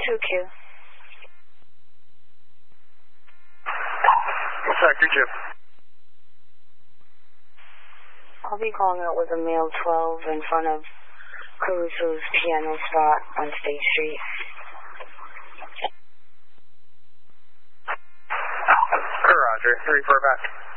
2Q. Sector Jim. I'll be calling out with a male 12 in front of Caruso's piano spot on State Street. Roger, 3-4 back.